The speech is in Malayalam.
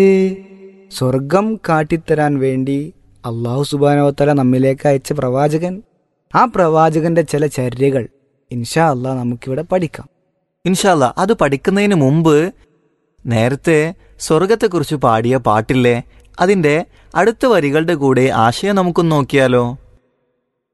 സ്വർഗം കാട്ടിത്തരാൻ വേണ്ടി അള്ളാഹു സുബ്ഹാനഹു വ തആല നമ്മിലേക്ക് അയച്ച പ്രവാചകൻ, ആ പ്രവാചകന്റെ ചില ചര്യകൾ ഇൻഷാ അള്ളാഹ് നമുക്കിവിടെ പഠിക്കാം. ഇൻഷാ അല്ലാ. അത് പഠിക്കുന്നതിന് മുമ്പ് നേരത്തെ സ്വർഗത്തെക്കുറിച്ച് പാടിയ പാട്ടില്ലേ, അതിന്റെ അടുത്ത വരികളുടെ കൂടെ ആശയം നമുക്കൊന്ന് നോക്കിയാലോ?